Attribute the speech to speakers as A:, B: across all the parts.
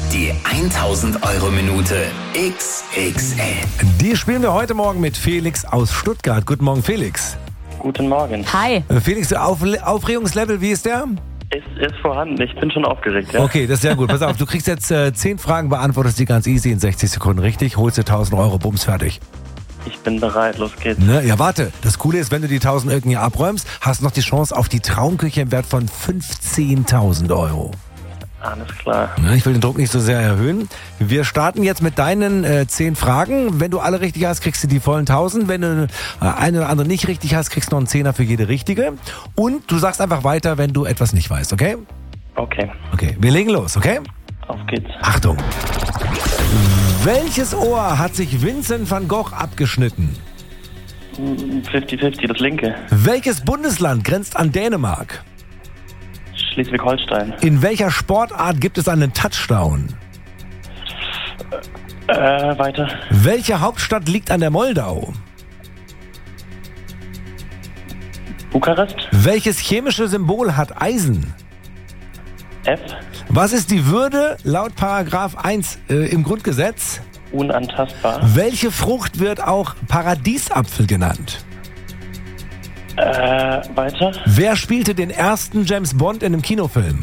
A: Die 1000-Euro-Minute XXL.
B: Die spielen wir heute Morgen mit Felix aus Stuttgart. Guten Morgen, Felix.
C: Guten Morgen.
D: Hi.
B: Felix, Aufregungslevel, wie ist der?
C: Ist vorhanden. Ich bin schon aufgeregt, ja.
B: Okay, das ist sehr gut. Pass auf, du kriegst jetzt 10 Fragen, beantwortest die ganz easy in 60 Sekunden richtig, holst dir 1000 Euro, bums, fertig.
C: Ich bin bereit, los geht's.
B: Ne? Ja, warte. Das Coole ist, wenn du die 1000 irgendwie abräumst, hast du noch die Chance auf die Traumküche im Wert von 15.000 Euro.
C: Alles klar.
B: Ne? Ich will den Druck nicht so sehr erhöhen. Wir starten jetzt mit deinen 10 Fragen. Wenn du alle richtig hast, kriegst du die vollen 1000. Wenn du eine oder andere nicht richtig hast, kriegst du noch einen Zehner für jede richtige. Und du sagst einfach weiter, wenn du etwas nicht weißt, okay?
C: Okay,
B: Okay, wir legen los, okay?
C: auf geht's.
B: Achtung. Welches Ohr hat sich Vincent van Gogh abgeschnitten?
C: 50-50, das linke.
B: Welches Bundesland grenzt an Dänemark?
C: Schleswig-Holstein.
B: In welcher Sportart gibt es einen Touchdown?
C: Weiter.
B: Welche Hauptstadt liegt an der Moldau?
C: Bukarest.
B: Welches chemische Symbol hat Eisen?
C: F.
B: Was ist die Würde laut Paragraph 1 im Grundgesetz?
C: Unantastbar.
B: Welche Frucht wird auch Paradiesapfel genannt?
C: Weiter.
B: Wer spielte den ersten James Bond in einem Kinofilm?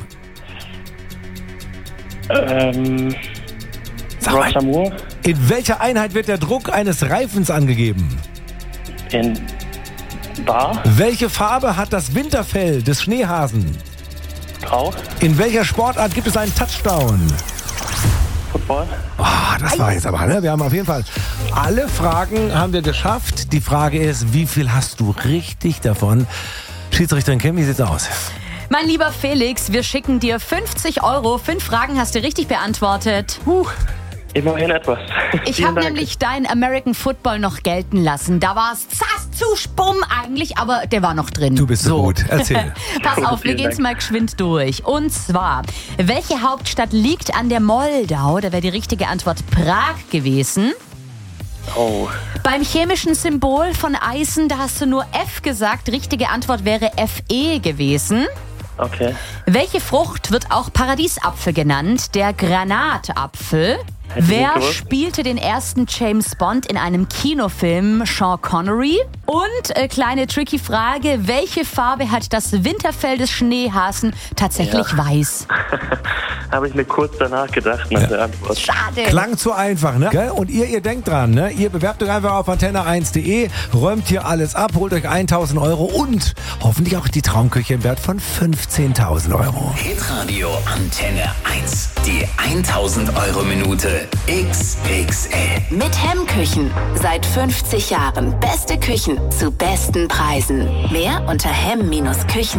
B: Sag mal.
C: Roger Moore.
B: In welcher Einheit wird der Druck eines Reifens angegeben?
C: In Bar.
B: Welche Farbe hat das Winterfell des Schneehasen?
C: Grau.
B: In welcher Sportart gibt es einen Touchdown?
C: Football.
B: Das war jetzt aber, ne? Wir haben auf jeden Fall alle Fragen haben wir geschafft. Die Frage ist, wie viel hast du richtig davon? Schiedsrichterin Kim, wie sieht's aus?
D: Mein lieber Felix, wir schicken dir 50 Euro. 5 Fragen hast du richtig beantwortet.
C: Immerhin etwas.
D: Ich
C: Vielen
D: habe
C: Dank.
D: nämlich deinen American Football noch gelten lassen. Da war es zass zu Spumm eigentlich, aber der war noch drin.
B: Du bist so gut. Erzähl.
D: Pass auf, wir
C: Vielen
D: gehen's
C: Dank.
D: mal geschwind durch. Und zwar, welche Hauptstadt liegt an der Moldau? Da wäre die richtige Antwort Prag gewesen.
C: Oh,
D: Beim chemischen Symbol von Eisen, da hast du nur F gesagt. Richtige Antwort wäre Fe gewesen.
C: okay.
D: Welche Frucht wird auch Paradiesapfel genannt? Der Granatapfel.
C: Hätte ich
D: Wer
C: nicht gewusst.
D: spielte den ersten James Bond in einem Kinofilm? Sean Connery. Und kleine tricky Frage, welche Farbe hat das Winterfell des Schneehasen? Tatsächlich
C: Ja.
D: weiß.
C: Habe ich mir kurz danach gedacht nach der Antwort.
D: Schade.
B: Klang zu einfach, ne? Gell? Und ihr denkt dran, ne? Ihr bewerbt euch einfach auf antenne1.de, räumt hier alles ab, holt euch 1000 Euro und hoffentlich auch die Traumküche im Wert von 15.000 Euro.
A: Hitradio Antenne 1. Die 1000-Euro-Minute XXL.
E: Mit Hemmküchen. Seit 50 Jahren beste Küchen zu besten Preisen. Mehr unter hemm-küchen.de.